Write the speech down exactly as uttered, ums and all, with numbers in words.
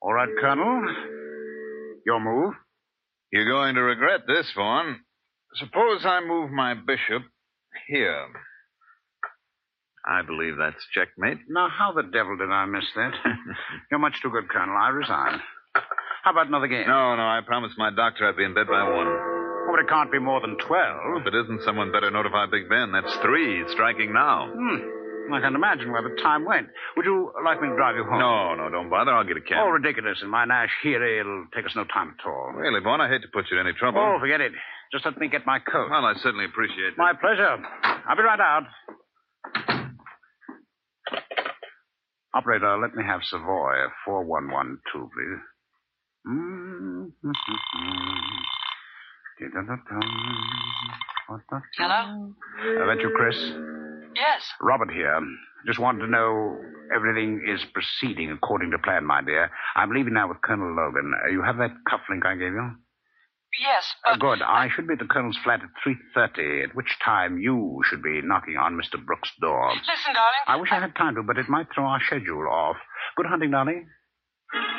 All right, Colonel. Your move. You're going to regret this, Vaughn. Suppose I move my bishop here. I believe that's checkmate. Now, how the devil did I miss that? You're much too good, Colonel. I resign. How about another game? No, no, I promised my doctor I'd be in bed by one. Oh, but it can't be more than twelve. If it isn't, someone better notify Big Ben. That's three, striking now. Hmm. I can imagine where the time went. Would you like me to drive you home? No, no, don't bother. I'll get a cab. Oh, ridiculous. In my Nash Healy, it'll take us no time at all. Really, Vaughn, I hate to put you in any trouble. Oh, forget it. Just let me get my coat. Well, I certainly appreciate it. My pleasure. I'll be right out. Operator, let me have Savoy four one one two, please. Hello? Uh, that you, Chris? Yes. Robert here. Just wanted to know everything is proceeding according to plan, my dear. I'm leaving now with Colonel Logan. Uh, you have that cufflink I gave you? Yes, Uh, but... good. I should be at the Colonel's flat at three thirty, at which time you should be knocking on Mister Brooks' door. Listen, darling. I wish I had time to, but it might throw our schedule off. Good hunting, darling.